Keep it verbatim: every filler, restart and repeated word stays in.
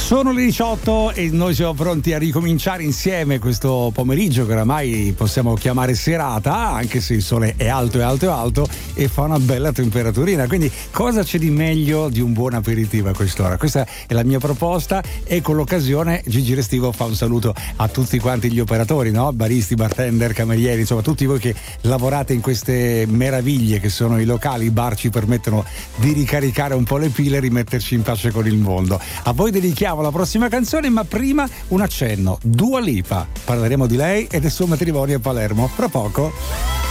Sono le diciotto e noi siamo pronti a ricominciare insieme questo pomeriggio che oramai possiamo chiamare serata, anche se il sole è alto e alto e alto e fa una bella temperaturina. Quindi cosa c'è di meglio di un buon aperitivo a quest'ora? Questa è la mia proposta e con l'occasione Gigi Restivo fa un saluto a tutti quanti gli operatori, no? Baristi, bartender, camerieri, insomma tutti voi che lavorate in queste meraviglie che sono i locali. I bar ci permettono di ricaricare un po' le pile e rimetterci in pace con il mondo. A voi dedichiamo la prossima canzone, ma prima un accenno. Dua Lipa, parleremo di lei e del suo matrimonio a Palermo fra poco.